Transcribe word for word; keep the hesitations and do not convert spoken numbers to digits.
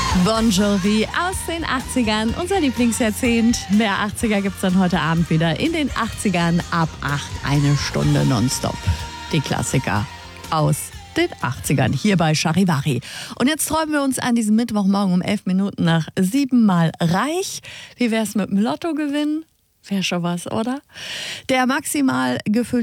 Bon Jovi aus den achtzigern, unser Lieblingsjahrzehnt. Mehr achtziger gibt es dann heute Abend wieder in den achtzigern ab acht, eine Stunde nonstop. Die Klassiker aus den achtzigern hier bei Charivari. Und jetzt träumen wir uns an diesem Mittwochmorgen um elf Minuten nach sieben Mal reich. Wie wär's mit dem Lottogewinn? Wäre schon was, oder? Der maximal gefüllte